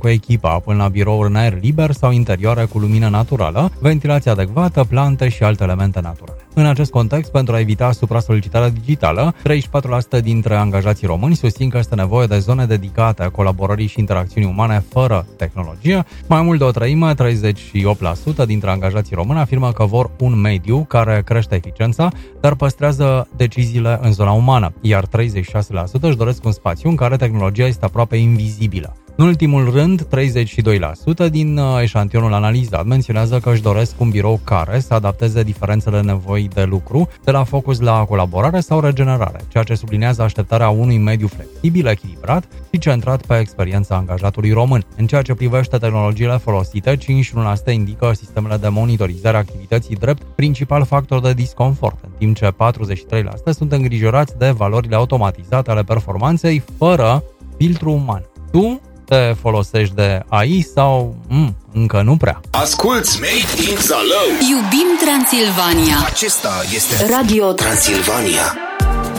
cu echipa, până la birouri în aer liber sau interioare cu lumină naturală, ventilație adecvată, plante și alte elemente naturale. În acest context, pentru a evita supra-solicitarea digitală, 34% dintre angajații români susțin că este nevoie de zone dedicate a colaborării și interacțiunii umane fără tehnologie. Mai mult de o treime, 38% dintre angajații români afirmă că vor un mediu care crește eficiența, dar păstrează deciziile în zona umană, iar 36% își doresc un spațiu în care tehnologia este aproape invizibilă. În ultimul rând, 32% din eșantionul analizat menționează că își doresc un birou care să adapteze diferențele nevoi de lucru, de la focus la colaborare sau regenerare, ceea ce sublinează așteptarea unui mediu flexibil, echilibrat și centrat pe experiența angajatului român. În ceea ce privește tehnologiile folosite, 51% indică sistemele de monitorizare a activității drept principal factor de disconfort, în timp ce 43% sunt îngrijorați de valorile automatizate ale performanței fără filtru uman. Tu te folosești de AI sau încă nu prea? Asculți Made in Zalău. Iubim Transilvania. Acesta este Radio Transilvania.